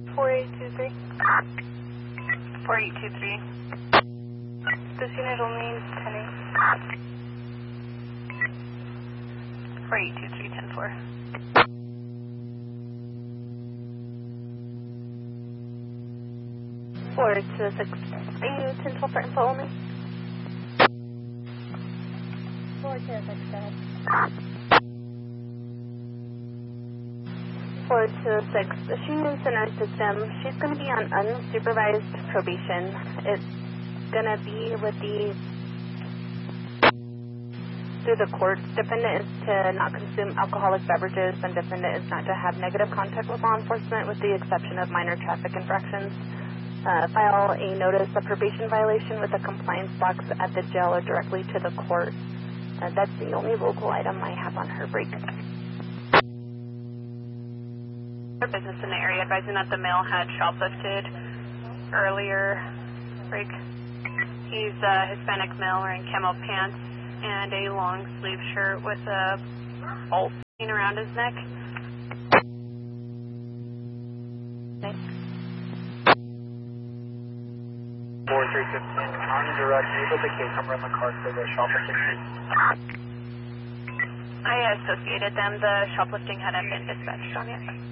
4823. 4823. This unit only needs 10-8. 4823, 10-4. Four to the 6. Are you 10-12 for info only? 4 to the 6, go ahead. 4 to the 6. She moves in our system. She's going to be on unsupervised probation. It's going to be with through the courts. Defendant is to not consume alcoholic beverages, and defendant is not to have negative contact with law enforcement with the exception of minor traffic infractions. File a notice of probation violation with a compliance box at the jail or directly to the court. That's the only local item I have on her break. Business in the area advising that the male had shoplifted earlier. Break. He's a Hispanic male wearing camo pants and a long sleeve shirt with a bolt around his neck. Thanks. 4315 on direct, able to case number in the car for the shoplifting case. I associated them. The shoplifting hadn't been dispatched on yet.